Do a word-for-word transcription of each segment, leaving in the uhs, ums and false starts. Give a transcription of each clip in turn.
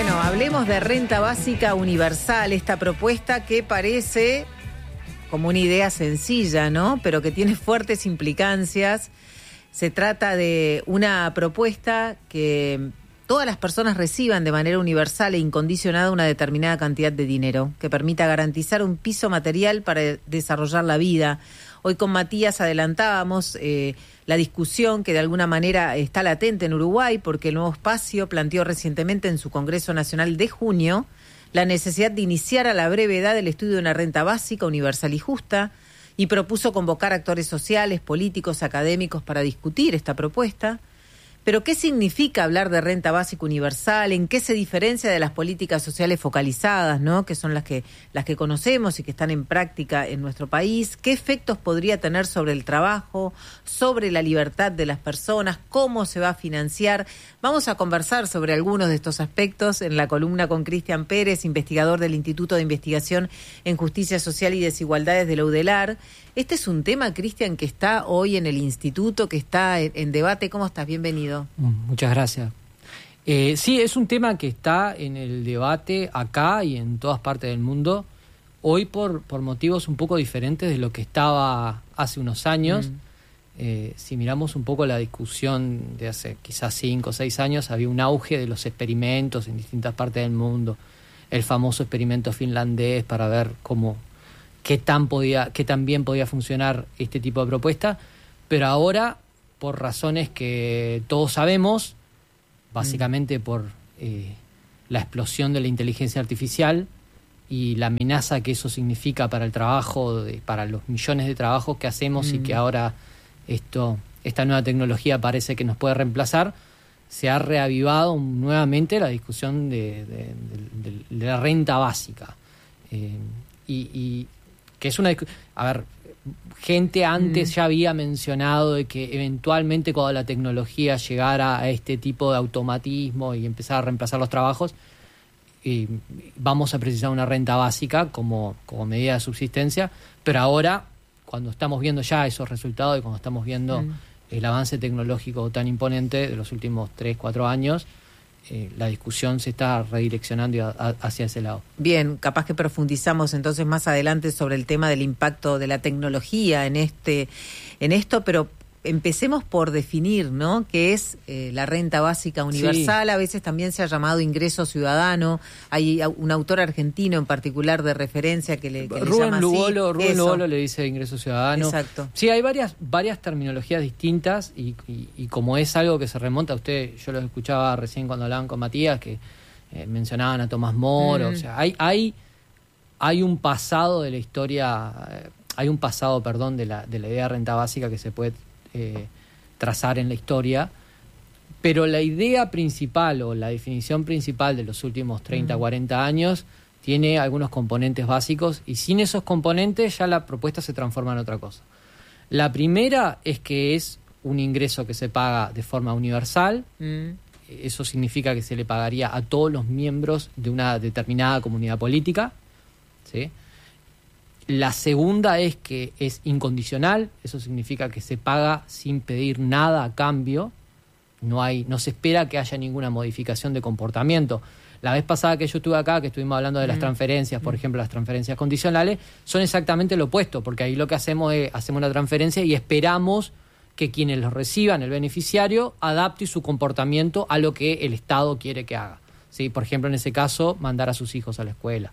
Bueno, hablemos de renta básica universal, esta propuesta que parece como una idea sencilla, ¿no? Pero que tiene fuertes implicancias. Se trata de una propuesta que todas las personas reciban de manera universal e incondicionada una determinada cantidad de dinero, que permita garantizar un piso material para desarrollar la vida. Hoy con Matías adelantábamos eh, la discusión que de alguna manera está latente en Uruguay, porque el Nuevo Espacio planteó recientemente en su Congreso Nacional de junio la necesidad de iniciar a la brevedad el estudio de una renta básica, universal y justa, y propuso convocar actores sociales, políticos, académicos para discutir esta propuesta. Pero, ¿qué significa hablar de renta básica universal? ¿En qué se diferencia de las políticas sociales focalizadas, ¿no? Que son las que, las que conocemos y que están en práctica en nuestro país? ¿Qué efectos podría tener sobre el trabajo, sobre la libertad de las personas? ¿Cómo se va a financiar? Vamos a conversar sobre algunos de estos aspectos en la columna con Cristian Pérez, investigador del Instituto de Investigación en Justicia Social y Desigualdades de la UDELAR. Este es un tema, Cristian, que está hoy en el instituto, que está en, en debate. ¿Cómo estás? Bienvenido. Muchas gracias. Eh, sí, es un tema que está en el debate acá y en todas partes del mundo, hoy por, por motivos un poco diferentes de lo que estaba hace unos años. Mm. Eh, si miramos un poco la discusión de hace quizás cinco o seis años, había un auge de los experimentos en distintas partes del mundo. El famoso experimento finlandés para ver cómo... qué tan podía, qué tan bien podía funcionar este tipo de propuesta, pero ahora, por razones que todos sabemos, básicamente por eh, la explosión de la inteligencia artificial y la amenaza que eso significa para el trabajo, de, para los millones de trabajos que hacemos mm. y que ahora esto, esta nueva tecnología parece que nos puede reemplazar, se ha reavivado nuevamente la discusión de, de, de, de la renta básica. Eh, y, y que es una... A ver, gente antes mm. ya había mencionado de que eventualmente cuando la tecnología llegara a este tipo de automatismo y empezara a reemplazar los trabajos, eh, vamos a precisar una renta básica como, como medida de subsistencia, pero ahora, cuando estamos viendo ya esos resultados y cuando estamos viendo mm. el avance tecnológico tan imponente de los últimos tres, cuatro años, Eh, la discusión se está redireccionando a, a, hacia ese lado. Bien, capaz que profundizamos entonces más adelante sobre el tema del impacto de la tecnología en este, en esto, pero empecemos por definir, ¿no?, qué es eh, la renta básica universal. Sí. A veces también se ha llamado ingreso ciudadano. Hay un autor argentino en particular de referencia que le, que le llama Lugolo, así. Rubén Lugolo le dice ingreso ciudadano. Exacto. Sí, hay varias varias terminologías distintas y, y, y como es algo que se remonta a usted, yo lo escuchaba recién cuando hablaban con Matías, que eh, mencionaban a Tomás Moro. Mm. O sea, hay hay hay un pasado de la historia, eh, hay un pasado, perdón, de la de la idea de renta básica que se puede Eh, trazar en la historia, pero la idea principal o la definición principal de los últimos treinta, cuarenta años tiene algunos componentes básicos y sin esos componentes ya la propuesta se transforma en otra cosa. La primera es que es un ingreso que se paga de forma universal. Mm. Eso significa que se le pagaría a todos los miembros de una determinada comunidad política, ¿sí? La segunda es que es incondicional, eso significa que se paga sin pedir nada a cambio, no hay, no se espera que haya ninguna modificación de comportamiento. La vez pasada que yo estuve acá, que estuvimos hablando de las transferencias, por ejemplo, las transferencias condicionales, son exactamente lo opuesto, porque ahí lo que hacemos es, hacemos una transferencia y esperamos que quienes los reciban, el beneficiario, adapte su comportamiento a lo que el Estado quiere que haga. ¿Sí? Por ejemplo, en ese caso, mandar a sus hijos a la escuela.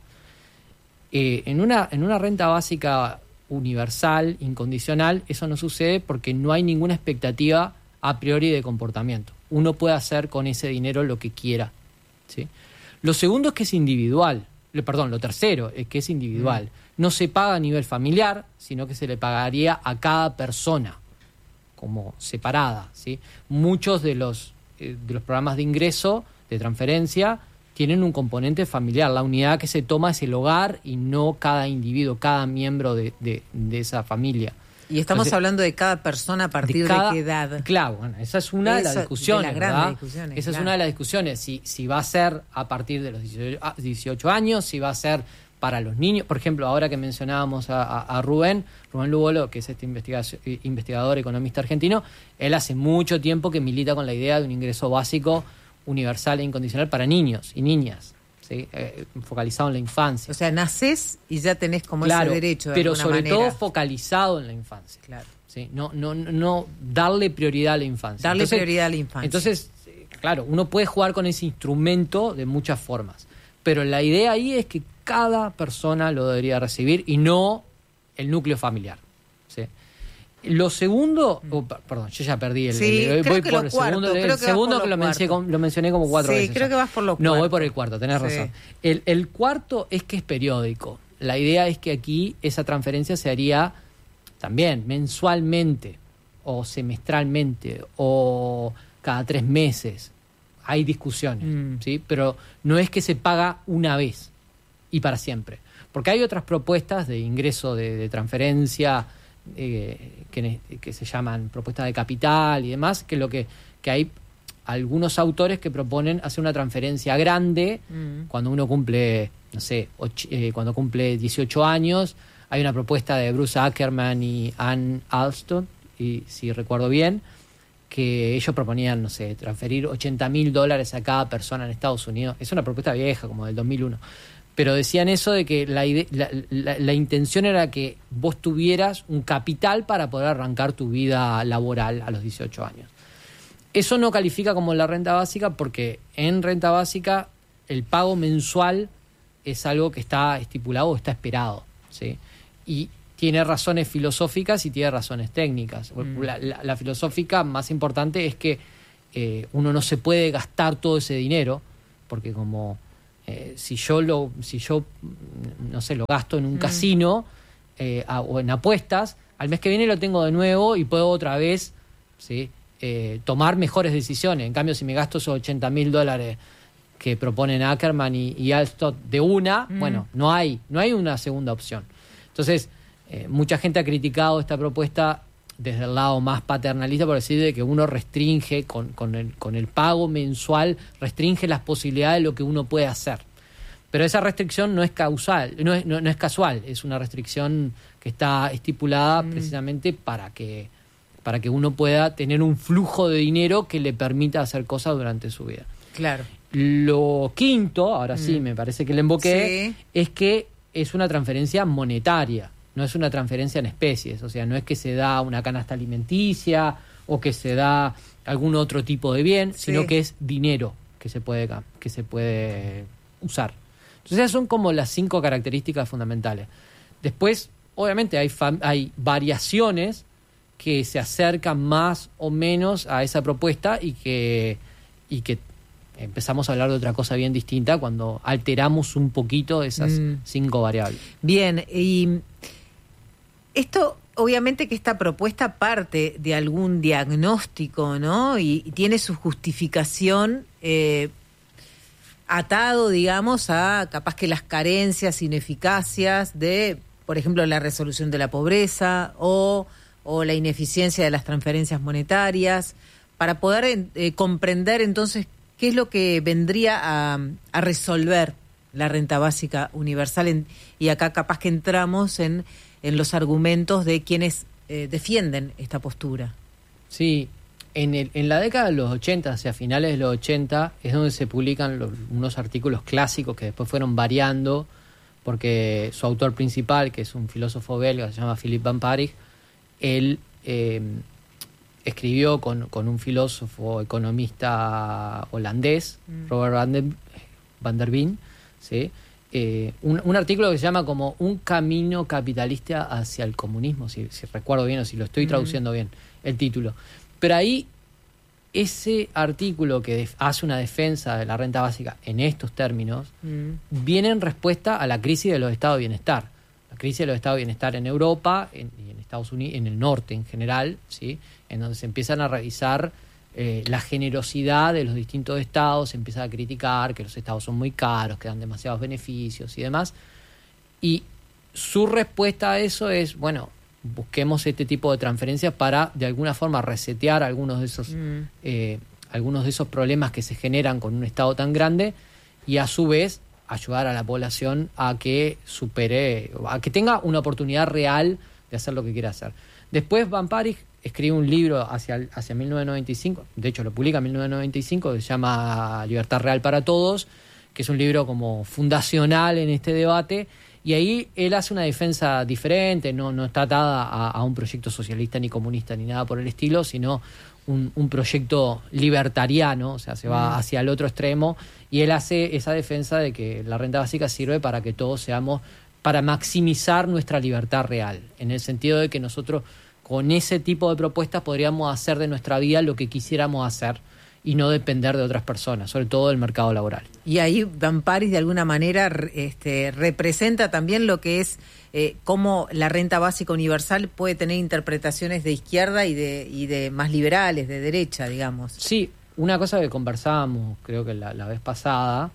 Eh, en una en una renta básica universal, incondicional, eso no sucede porque no hay ninguna expectativa a priori de comportamiento. Uno puede hacer con ese dinero lo que quiera, ¿sí? Lo segundo es que es individual. Perdón, lo tercero es que es individual. No se paga a nivel familiar, sino que se le pagaría a cada persona como separada, ¿sí? Muchos de los, eh, de los programas de ingreso, de transferencia, tienen un componente familiar. La unidad que se toma es el hogar y no cada individuo, cada miembro de, de, de esa familia. Y estamos Entonces, hablando de cada persona a partir de, cada, de qué edad. Claro, bueno, esa es una de las discusiones, de las ¿verdad? Discusiones, esa claro. es una de las discusiones. Si, si va a ser a partir de los dieciocho años, si va a ser para los niños. Por ejemplo, ahora que mencionábamos a, a, a Rubén, Rubén Lugolo, que es este investigador, economista argentino, él hace mucho tiempo que milita con la idea de un ingreso básico universal e incondicional para niños y niñas, ¿sí? Eh, focalizado en la infancia. O sea, nacés y ya tenés como claro, ese derecho de pero alguna sobre manera. todo focalizado en la infancia. Claro. ¿Sí? No, no, no darle prioridad a la infancia. Darle entonces, prioridad a la infancia. Entonces, claro, uno puede jugar con ese instrumento de muchas formas, pero la idea ahí es que cada persona lo debería recibir y no el núcleo familiar. ¿Sí? Lo segundo, oh, perdón, yo ya perdí el, sí, el, el creo voy que por lo el cuarto, segundo, creo el que segundo vas por que lo lo mencioné, cuarto. lo mencioné como cuatro sí, veces. Sí, creo ya. que vas por lo cuarto. No, voy por el cuarto, tenés sí. razón. El, el cuarto es que es periódico. La idea es que aquí esa transferencia se haría también mensualmente o semestralmente o cada tres meses. Hay discusiones, mm. ¿sí? Pero no es que se paga una vez y para siempre. Porque hay otras propuestas de ingreso de, de transferencia eh, que, que se llaman propuestas de capital y demás, que lo que, que hay algunos autores que proponen hacer una transferencia grande mm. cuando uno cumple, no sé, och, eh, cuando cumple dieciocho años. Hay una propuesta de Bruce Ackerman y Ann Alston, y si recuerdo bien, que ellos proponían, no sé, transferir ochenta mil dólares a cada persona en Estados Unidos. Es una propuesta vieja, como del dos mil uno. Pero decían eso de que la, ide- la, la, la intención era que vos tuvieras un capital para poder arrancar tu vida laboral a los dieciocho años. Eso no califica como la renta básica porque en renta básica el pago mensual es algo que está estipulado o está esperado, ¿sí? Y tiene razones filosóficas y tiene razones técnicas. Mm. La, la, la filosófica más importante es que eh, uno no se puede gastar todo ese dinero, porque como eh, si yo lo, si yo no sé, lo gasto en un mm. casino eh, a, o en apuestas, al mes que viene lo tengo de nuevo y puedo otra vez, ¿sí? eh, tomar mejores decisiones. En cambio, si me gasto esos ochenta mil dólares que proponen Ackerman y, y Alstott de una, mm. bueno, no hay, no hay una segunda opción. Entonces, Eh, mucha gente ha criticado esta propuesta desde el lado más paternalista por decir de que uno restringe con, con, el, con el pago mensual, restringe las posibilidades de lo que uno puede hacer. Pero esa restricción no es causal, no es, no, no es casual, es una restricción que está estipulada mm. precisamente para que, para que uno pueda tener un flujo de dinero que le permita hacer cosas durante su vida. Claro. Lo quinto, ahora mm. sí, me parece que le emboqué, sí. es que es una transferencia monetaria. No es una transferencia en especies, o sea, no es que se da una canasta alimenticia o que se da algún otro tipo de bien, sí. sino que es dinero que se puede que se puede usar. Entonces esas son como las cinco características fundamentales. Después, obviamente, hay, fam- hay variaciones que se acercan más o menos a esa propuesta y que, y que empezamos a hablar de otra cosa bien distinta cuando alteramos un poquito esas mm. cinco variables. Bien, y esto, obviamente que esta propuesta parte de algún diagnóstico, ¿no? Y, y tiene su justificación eh, atado, digamos, a capaz que las carencias, ineficacias de, por ejemplo, la resolución de la pobreza o, o la ineficiencia de las transferencias monetarias, para poder eh, comprender entonces qué es lo que vendría a, a resolver la renta básica universal. En, y acá capaz que entramos en... en los argumentos de quienes eh, defienden esta postura. Sí, en, el, en la década de los ochenta, hacia finales de los ochenta, es donde se publican los, unos artículos clásicos que después fueron variando, porque su autor principal, que es un filósofo belga, se llama Philip van Parijs, él eh, escribió con, con un filósofo economista holandés, mm. Robert van der, van der Veen, ¿sí? Eh, un, un artículo que se llama como Un camino capitalista hacia el comunismo, si, si recuerdo bien o si lo estoy traduciendo mm. bien, el título. Pero ahí, ese artículo que def- hace una defensa de la renta básica en estos términos, mm. viene en respuesta a la crisis de los estados de bienestar. La crisis de los estados de bienestar en Europa en, y en Estados Unidos, en el norte en general, ¿sí? En donde se empiezan a revisar Eh, la generosidad de los distintos estados, se empieza a criticar que los estados son muy caros, que dan demasiados beneficios y demás. Y su respuesta a eso es, bueno, busquemos este tipo de transferencias para de alguna forma resetear algunos de esos, mm. eh, algunos de esos problemas que se generan con un estado tan grande y a su vez ayudar a la población a que supere, a que tenga una oportunidad real de hacer lo que quiera hacer. Después Van Parijs escribe un libro hacia, hacia mil novecientos noventa y cinco, de hecho lo publica en mil novecientos noventa y cinco, que se llama Libertad Real para Todos, que es un libro como fundacional en este debate, y ahí él hace una defensa diferente, no, no está atada a, a un proyecto socialista ni comunista ni nada por el estilo, sino un, un proyecto libertariano, o sea, se va hacia el otro extremo, y él hace esa defensa de que la renta básica sirve para que todos seamos, para maximizar nuestra libertad real, en el sentido de que nosotros con ese tipo de propuestas podríamos hacer de nuestra vida lo que quisiéramos hacer y no depender de otras personas, sobre todo del mercado laboral. Y ahí Van Parijs de alguna manera este, representa también lo que es eh, cómo la renta básica universal puede tener interpretaciones de izquierda y de, y de más liberales, de derecha, digamos. Sí, una cosa que conversábamos creo que la, la vez pasada,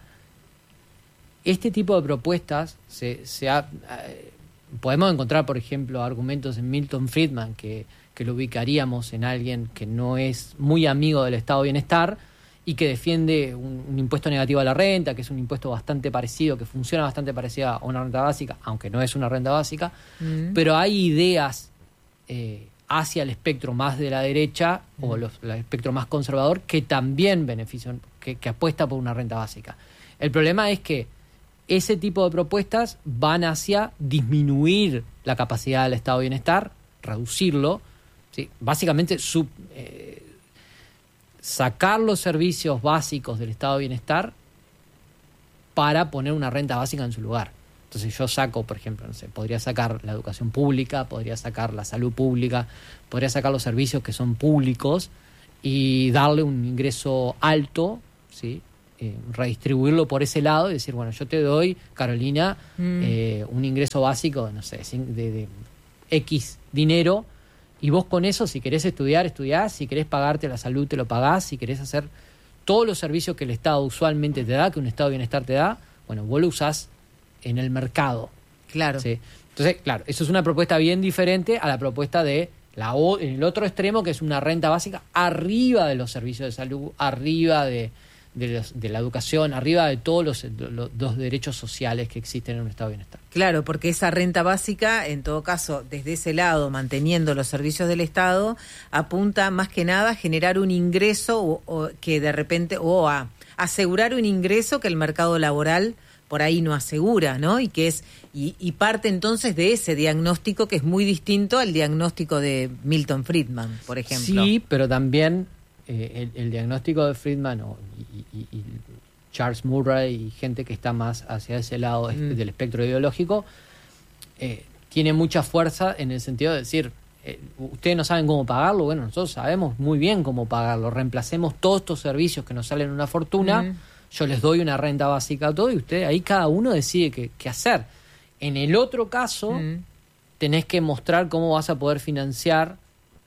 este tipo de propuestas se, se ha, eh, podemos encontrar, por ejemplo, argumentos en Milton Friedman que que lo ubicaríamos en alguien que no es muy amigo del estado de bienestar y que defiende un, un impuesto negativo a la renta, que es un impuesto bastante parecido, que funciona bastante parecido a una renta básica, aunque no es una renta básica, mm. pero hay ideas eh, hacia el espectro más de la derecha mm. o los, el espectro más conservador que también benefician, que, que apuesta por una renta básica. El problema es que ese tipo de propuestas van hacia disminuir la capacidad del estado de bienestar, reducirlo, ¿sí? Básicamente sub, eh, sacar los servicios básicos del estado de bienestar para poner una renta básica en su lugar. Entonces yo saco, por ejemplo, no sé, podría sacar la educación pública, podría sacar la salud pública, podría sacar los servicios que son públicos y darle un ingreso alto, ¿sí? Eh, redistribuirlo por ese lado y decir, bueno, yo te doy, Carolina, mm. eh, un ingreso básico, no sé, de, de X dinero, y vos con eso, si querés estudiar, estudiás, si querés pagarte la salud, te lo pagás, si querés hacer todos los servicios que el Estado usualmente te da, que un Estado de bienestar te da, bueno, vos lo usás en el mercado. Claro. ¿Sí? Entonces, claro, eso es una propuesta bien diferente a la propuesta de la o, en el otro extremo, que es una renta básica arriba de los servicios de salud, arriba de, de, los, de la educación, arriba de todos los, los, los derechos sociales que existen en un Estado de bienestar. Claro, porque esa renta básica, en todo caso, desde ese lado, manteniendo los servicios del Estado, apunta más que nada a generar un ingreso o, o que de repente, o a asegurar un ingreso que el mercado laboral por ahí no asegura, ¿no? Y que es y, y parte entonces de ese diagnóstico que es muy distinto al diagnóstico de Milton Friedman, por ejemplo. Sí, pero también eh, el, el diagnóstico de Friedman o, y, y, y Charles Murray y gente que está más hacia ese lado mm. del espectro ideológico, eh, tiene mucha fuerza en el sentido de decir, eh, ustedes no saben cómo pagarlo, bueno, nosotros sabemos muy bien cómo pagarlo, reemplacemos todos estos servicios que nos salen una fortuna, mm. yo les doy una renta básica a todo y ustedes ahí cada uno decide qué, qué hacer. En el otro caso, mm. tenés que mostrar cómo vas a poder financiar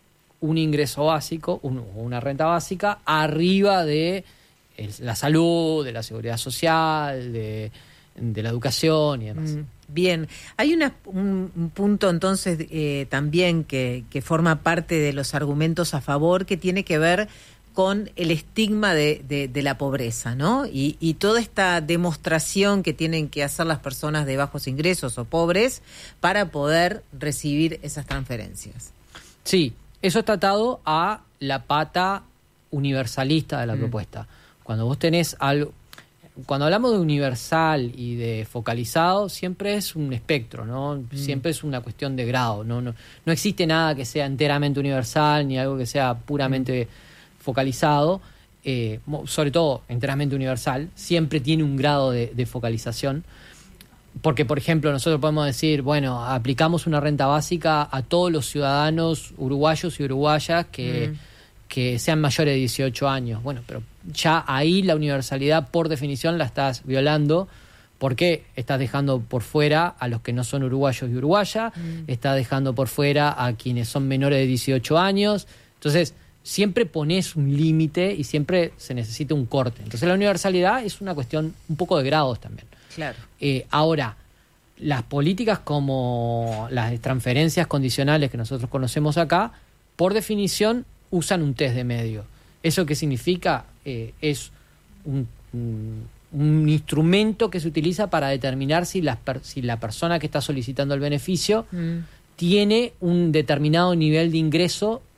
un ingreso básico, un, una renta básica, arriba de la salud, de la seguridad social, de, de la educación y demás. Mm, bien, hay una, un, un punto entonces eh, también que, que forma parte de los argumentos a favor, que tiene que ver con el estigma de, de, de la pobreza, ¿no? Y, y toda esta demostración que tienen que hacer las personas de bajos ingresos o pobres para poder recibir esas transferencias. Sí, eso está atado a la pata universalista de la mm. propuesta. Cuando vos tenés algo, cuando hablamos de universal y de focalizado, siempre es un espectro, ¿no? Mm. Siempre es una cuestión de grado, ¿no? No, no existe nada que sea enteramente universal ni algo que sea puramente mm. focalizado, eh, sobre todo enteramente universal, siempre tiene un grado de, de focalización. Porque, por ejemplo, nosotros podemos decir, bueno, aplicamos una renta básica a todos los ciudadanos uruguayos y uruguayas que... Mm. que sean mayores de dieciocho años. Bueno, pero ya ahí la universalidad por definición la estás violando porque estás dejando por fuera a los que no son uruguayos y uruguayas, mm. estás dejando por fuera a quienes son menores de dieciocho años. Entonces, siempre pones un límite y siempre se necesita un corte. Entonces, la universalidad es una cuestión un poco de grados también. Claro. Eh, ahora, las políticas como las transferencias condicionales que nosotros conocemos acá, por definición, usan un test de medio. ¿Eso qué significa? Eh, es un, un, un instrumento que se utiliza para determinar si la, si la persona que está solicitando el beneficio mm. tiene un determinado nivel de ingreso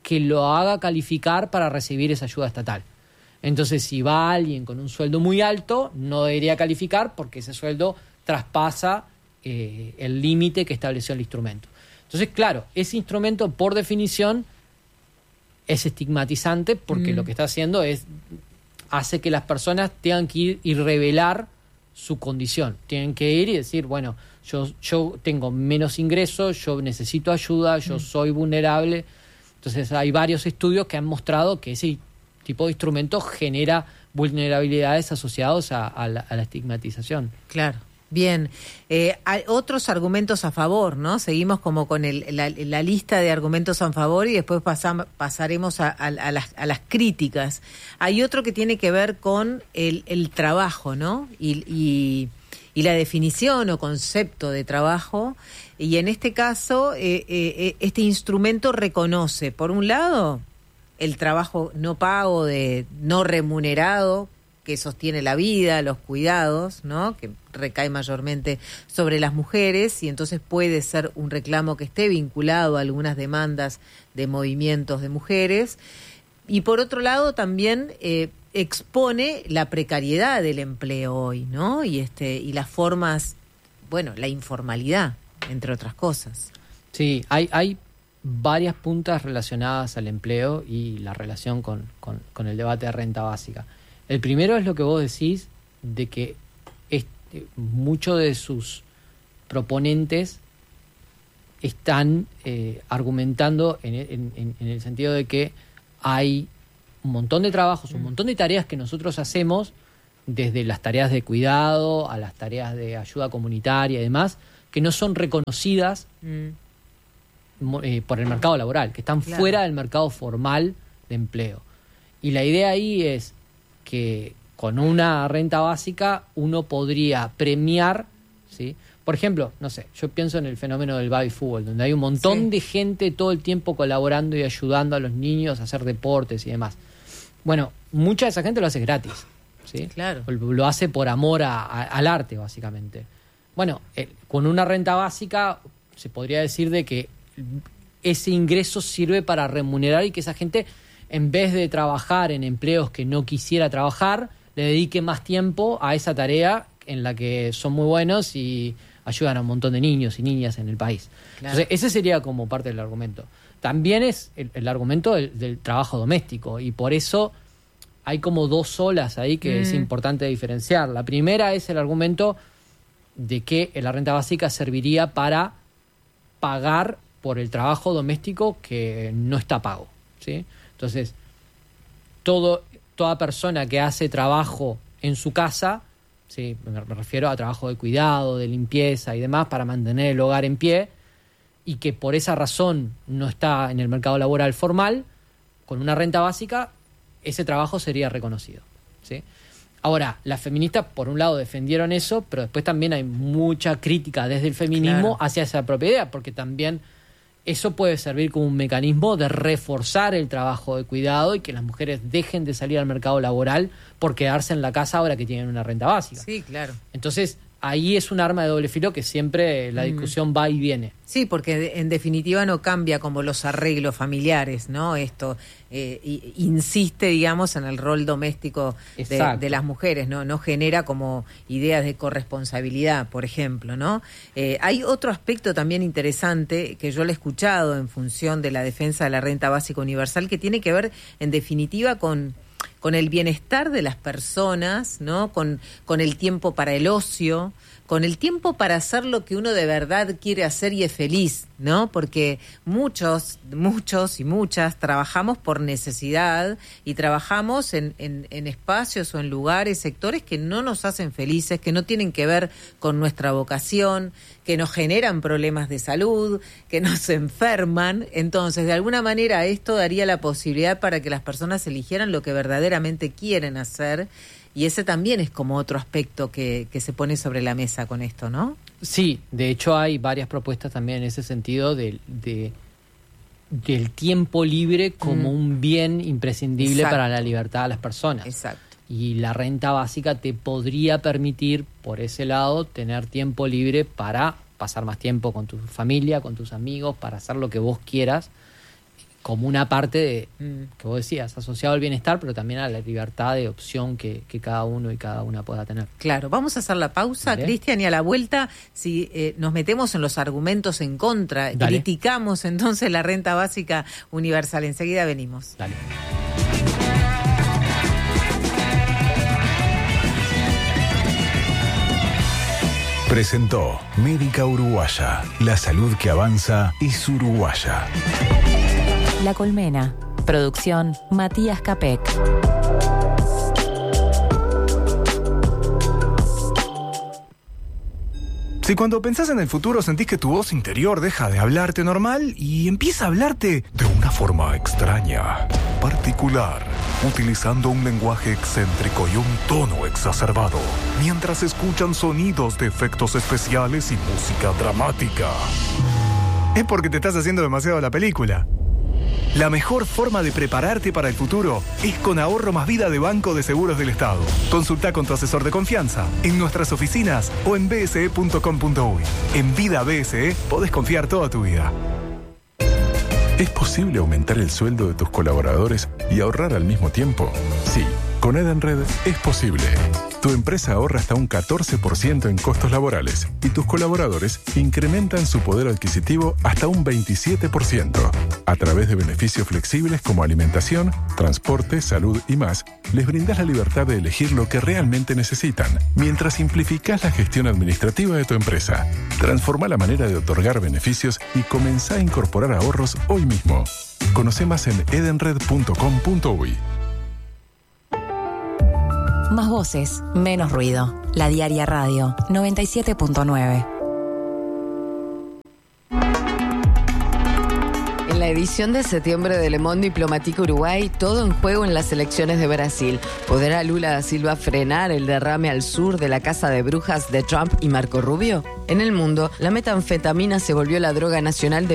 que lo haga calificar para recibir esa ayuda estatal. Entonces, si va alguien con un sueldo muy alto, no debería calificar porque ese sueldo traspasa eh, el límite que estableció el instrumento. Entonces, claro, ese instrumento, por definición, es estigmatizante porque mm. lo que está haciendo es hace que las personas tengan que ir y revelar su condición. Tienen que ir y decir, bueno, yo, yo tengo menos ingresos, yo necesito ayuda, yo mm. soy vulnerable. Entonces, hay varios estudios que han mostrado que ese tipo de instrumento genera vulnerabilidades asociadas a, a, la, a la estigmatización. Claro. Bien, eh, hay otros argumentos a favor, ¿no? Seguimos como con el, la, la lista de argumentos a favor y después pasam, pasaremos a, a, a, las, a las críticas. Hay otro que tiene que ver con el, el trabajo, ¿no? Y, y, y la definición o concepto de trabajo. Y en este caso, eh, eh, este instrumento reconoce, por un lado, el trabajo no pago, de no remunerado, que sostiene la vida, los cuidados, ¿no? Que recae mayormente sobre las mujeres y entonces puede ser un reclamo que esté vinculado a algunas demandas de movimientos de mujeres. Y por otro lado también eh, expone la precariedad del empleo hoy, ¿no? Y este y las formas, bueno, la informalidad, entre otras cosas. Sí, hay hay varias puntas relacionadas al empleo y la relación con, con, con el debate de renta básica. El primero es lo que vos decís, de que este, muchos de sus proponentes están eh, argumentando en, en, en el sentido de que hay un montón de trabajos, un montón de tareas que nosotros hacemos, desde las tareas de cuidado a las tareas de ayuda comunitaria y demás, que no son reconocidas mm. eh, por el mercado laboral, que están claro. fuera del mercado formal de empleo. Y la idea ahí es que con una renta básica uno podría premiar, ¿sí? Por ejemplo, no sé, yo pienso en el fenómeno del baby fútbol, donde hay un montón sí. de gente todo el tiempo colaborando y ayudando a los niños a hacer deportes y demás. Bueno, mucha de esa gente lo hace gratis, ¿sí? Claro. Lo hace por amor a, a, al arte, básicamente. Bueno, eh, con una renta básica se podría decir de que ese ingreso sirve para remunerar y que esa gente, en vez de trabajar en empleos que no quisiera trabajar, le dedique más tiempo a esa tarea en la que son muy buenos y ayudan a un montón de niños y niñas en el país. Claro. Entonces, ese sería como parte del argumento. También es el, el argumento del, del trabajo doméstico, y por eso hay como dos olas ahí que mm. es importante diferenciar. La primera es el argumento de que la renta básica serviría para pagar por el trabajo doméstico que no está pago, ¿sí? Entonces, todo, toda persona que hace trabajo en su casa, sí, me refiero a trabajo de cuidado, de limpieza y demás, para mantener el hogar en pie, y que por esa razón no está en el mercado laboral formal, con una renta básica, ese trabajo sería reconocido, ¿sí? Ahora, las feministas, por un lado, defendieron eso, pero después también hay mucha crítica desde el feminismo claro. hacia esa propia idea, porque también eso puede servir como un mecanismo de reforzar el trabajo de cuidado y que las mujeres dejen de salir al mercado laboral por quedarse en la casa ahora que tienen una renta básica. Sí, claro. Entonces, ahí es un arma de doble filo que siempre la discusión mm. va y viene. Sí, porque en definitiva no cambia como los arreglos familiares, ¿no? Esto eh, insiste, digamos, en el rol doméstico de, de las mujeres, ¿no? No genera como ideas de corresponsabilidad, por ejemplo, ¿no? Eh, hay otro aspecto también interesante que yo lo he escuchado en función de la defensa de la renta básica universal, que tiene que ver, en definitiva, con... con el bienestar de las personas, ¿no? Con, con el tiempo para el ocio, con el tiempo para hacer lo que uno de verdad quiere hacer y es feliz, ¿no? Porque muchos, muchos y muchas trabajamos por necesidad y trabajamos en, en, en espacios o en lugares, sectores que no nos hacen felices, que no tienen que ver con nuestra vocación, que nos generan problemas de salud, que nos enferman. Entonces, de alguna manera, esto daría la posibilidad para que las personas eligieran lo que verdaderamente quieren hacer. Y ese también es como otro aspecto que, que se pone sobre la mesa con esto, ¿no? Sí, de hecho hay varias propuestas también en ese sentido de, de, del tiempo libre como mm. un bien imprescindible Exacto. para la libertad de las personas. Exacto. Y la renta básica te podría permitir, por ese lado, tener tiempo libre para pasar más tiempo con tu familia, con tus amigos, para hacer lo que vos quieras, como una parte de, mm. que vos decías, asociado al bienestar, pero también a la libertad de opción que, que cada uno y cada una pueda tener. Claro, vamos a hacer la pausa, Cristian, y a la vuelta, si eh, nos metemos en los argumentos en contra, Dale. criticamos entonces la renta básica universal. Enseguida venimos. Dale. Presentó Médica Uruguaya. La salud que avanza es uruguaya. La Colmena. Producción Matías Capek. Si cuando pensás en el futuro sentís que tu voz interior deja de hablarte normal y empieza a hablarte de una forma extraña, particular, utilizando un lenguaje excéntrico y un tono exacerbado, mientras escuchan sonidos de efectos especiales y música dramática, es porque te estás haciendo demasiado la película. La mejor forma de prepararte para el futuro es con Ahorro Más Vida de Banco de Seguros del Estado. Consulta con tu asesor de confianza en nuestras oficinas o en b s e punto com punto u y. En Vida B S E podés confiar toda tu vida. ¿Es posible aumentar el sueldo de tus colaboradores y ahorrar al mismo tiempo? Sí, con Edenred es posible. Tu empresa ahorra hasta un catorce por ciento en costos laborales y tus colaboradores incrementan su poder adquisitivo hasta un veintisiete por ciento. A través de beneficios flexibles como alimentación, transporte, salud y más, les brindas la libertad de elegir lo que realmente necesitan, mientras simplificás la gestión administrativa de tu empresa. Transforma la manera de otorgar beneficios y comenzá a incorporar ahorros hoy mismo. Conoce más en edenred punto com punto u y. Más voces, menos ruido. La Diaria Radio, noventa y siete punto nueve. En la edición de septiembre de Le Monde Diplomatique Uruguay, todo en juego en las elecciones de Brasil. ¿Podrá Lula da Silva frenar el derrame al sur de la casa de brujas de Trump y Marco Rubio? En el mundo, la metanfetamina se volvió la droga nacional de